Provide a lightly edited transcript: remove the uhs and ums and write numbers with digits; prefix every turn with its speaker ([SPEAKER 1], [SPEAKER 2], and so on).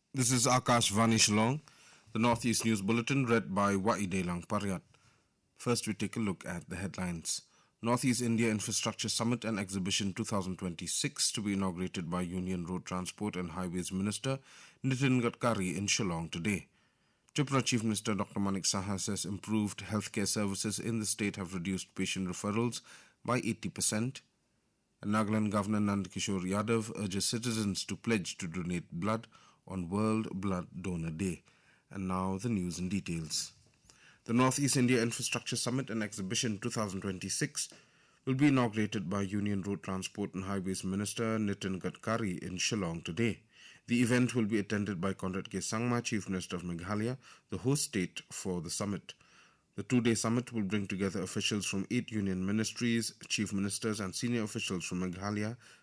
[SPEAKER 1] This is Akash Vani Shillong, the Northeast News Bulletin read by Waide Lang Paryat. First, we take a look at the headlines. Northeast India Infrastructure Summit and Exhibition 2026 to be inaugurated by Union Road Transport and Highways Minister Nitin Gadkari in Shillong today. Tripura Chief Minister Dr. Manik Saha says improved healthcare services in the state have reduced patient referrals by 80%. And Nagaland Governor Nand Kishore Yadav urges citizens to pledge to donate blood on World Blood Donor Day. And now the news in details. The Northeast India Infrastructure Summit and Exhibition 2026 will be inaugurated by Union Road Transport and Highways Minister Nitin Gadkari in Shillong today. The event will be attended by Conrad K. Sangma, Chief Minister of Meghalaya, the host state for the summit. The two-day summit will bring together officials from 8 union ministries, chief ministers and senior officials from Meghalaya,